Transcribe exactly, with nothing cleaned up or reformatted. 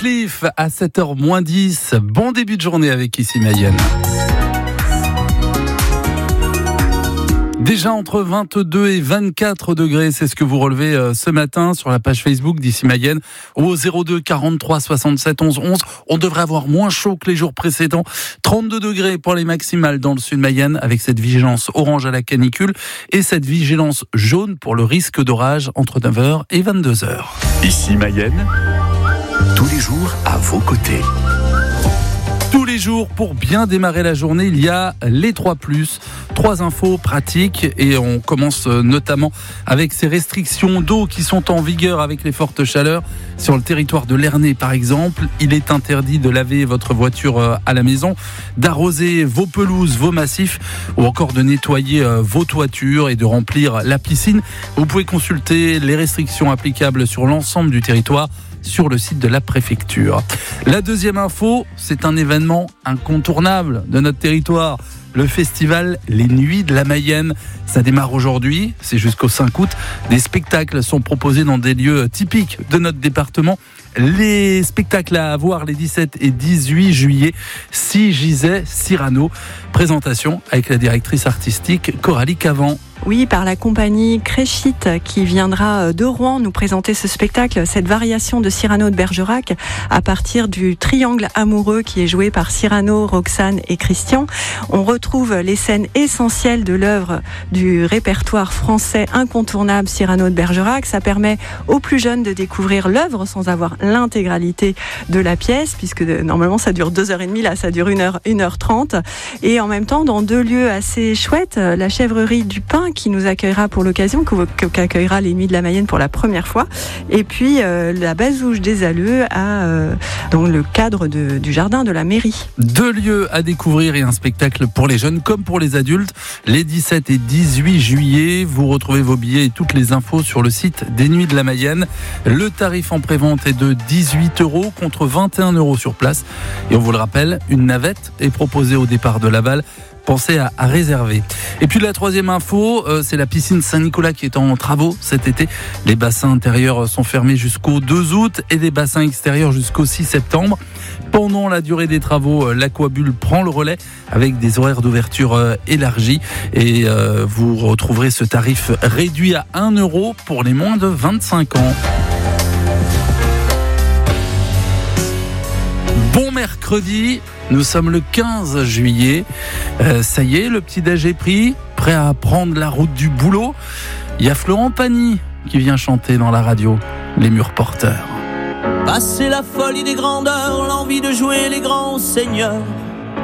Cliff à sept heures moins dix. Bon début de journée avec Ici Mayenne. Déjà entre vingt-deux et vingt-quatre degrés, c'est ce que vous relevez euh, ce matin sur la page Facebook d'Ici Mayenne au zéro deux quarante-trois soixante-sept onze onze. On devrait avoir moins chaud que les jours précédents. trente-deux degrés pour les maximales dans le sud Mayenne avec cette vigilance orange à la canicule et cette vigilance jaune pour le risque d'orage entre neuf heures et vingt-deux heures. Ici Mayenne, tous les jours à vos côtés. Tous les jours, pour bien démarrer la journée, il y a les trois plus, trois infos pratiques et on commence notamment avec ces restrictions d'eau qui sont en vigueur avec les fortes chaleurs. Sur le territoire de l'Ernée par exemple, il est interdit de laver votre voiture à la maison, d'arroser vos pelouses, vos massifs ou encore de nettoyer vos toitures et de remplir la piscine. Vous pouvez consulter les restrictions applicables sur l'ensemble du territoire sur le site de la préfecture. La deuxième info, c'est un événement incontournable de notre territoire. Le festival Les Nuits de la Mayenne. Ça démarre aujourd'hui, c'est jusqu'au cinq août. Des spectacles sont proposés dans des lieux typiques de notre département. Les spectacles à voir les dix-sept et dix-huit juillet, Si Gisait Cyrano. Présentation avec la directrice artistique Coralie Cavan. Oui, par la compagnie Créchit qui viendra de Rouen nous présenter ce spectacle, cette variation de Cyrano de Bergerac à partir du triangle amoureux qui est joué par Cyrano, Roxane et Christian. On retrouve les scènes essentielles de l'œuvre du répertoire français incontournable Cyrano de Bergerac. Ça permet aux plus jeunes de découvrir l'œuvre sans avoir l'intégralité de la pièce, puisque normalement ça dure deux heures trente, là ça dure une heure, une heure trente. Et en même temps, dans deux lieux assez chouettes, la chèvrerie du Pin qui nous accueillera pour l'occasion, qu'accueillera les Nuits de la Mayenne pour la première fois, et puis euh, la Bazouge des Alleux à, euh, dans le cadre de, du jardin de la mairie. Deux lieux à découvrir et un spectacle pour les jeunes comme pour les adultes. Les dix-sept et dix-huit juillet, vous retrouvez vos billets et toutes les infos sur le site des Nuits de la Mayenne. Le tarif en prévente est de dix-huit euros contre vingt et un euros sur place. Et on vous le rappelle, une navette est proposée au départ de Laval. Pensez à, à réserver. Et puis la troisième info, euh, c'est la piscine Saint-Nicolas qui est en travaux cet été. Les bassins intérieurs sont fermés jusqu'au deux août et les bassins extérieurs jusqu'au six septembre. Pendant la durée des travaux, euh, l'Aquabulle prend le relais avec des horaires d'ouverture euh, élargis et euh, vous retrouverez ce tarif réduit à un euro pour les moins de vingt-cinq ans. Bon mercredi, nous sommes le quinze juillet. Euh, ça y est, le petit-déj est pris, prêt à prendre la route du boulot. Il y a Florent Pagny qui vient chanter dans la radio, Les Murs Porteurs. Passer la folie des grandeurs, l'envie de jouer les grands seigneurs,